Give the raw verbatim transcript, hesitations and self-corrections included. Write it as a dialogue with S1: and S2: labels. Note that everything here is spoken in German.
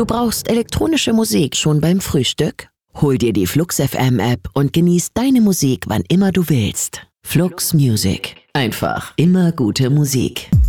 S1: Du brauchst elektronische Musik schon beim Frühstück? Hol dir die Flux F M App und genieß deine Musik, wann immer du willst. Flux Music. Einfach immer gute Musik.